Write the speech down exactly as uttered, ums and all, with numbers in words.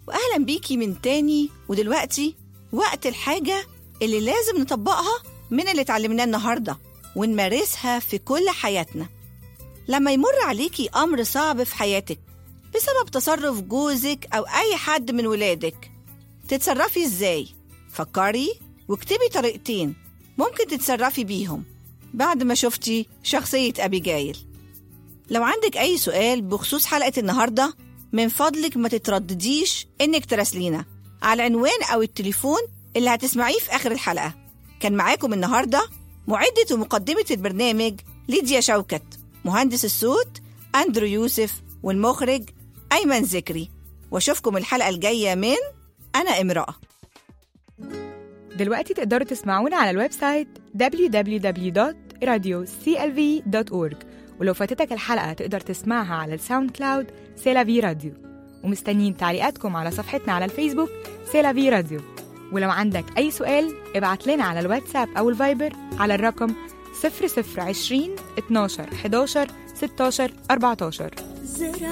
وأهلا بيكي من تاني. ودلوقتي وقت الحاجة اللي لازم نطبقها من اللي اتعلمناه النهاردة ونمارسها في كل حياتنا. لما يمر عليكي أمر صعب في حياتك بسبب تصرف جوزك أو أي حد من ولادك، تتصرفي إزاي؟ فكري واكتبي طريقتين ممكن تتصرفي بيهم بعد ما شفتي شخصية أبيجايل. لو عندك أي سؤال بخصوص حلقة النهاردة، من فضلك ما تتردديش إنك تراسلينا على العنوان أو التليفون اللي هتسمعيه في آخر الحلقة. كان معاكم النهاردة معدة ومقدمة البرنامج ليديا شوكت، مهندس الصوت أندرو يوسف، والمخرج أيمن ذكري. واشوفكم الحلقة الجاية من أنا امرأة. دلوقتي تقدروا تسمعونا على الويب سايت دبليو دبليو دبليو دوت راديو سي إل في دوت أورج، ولو فاتتك الحلقة تقدر تسمعها على الساوند كلاود سيلافي راديو. ومستنيين تعليقاتكم على صفحتنا على الفيسبوك سيلافي راديو. ولو عندك أي سؤال ابعت لنا على الواتساب أو الفايبر على الرقم صفر صفر عشرين اتناشر حداشر ستاشر أربعتاشر.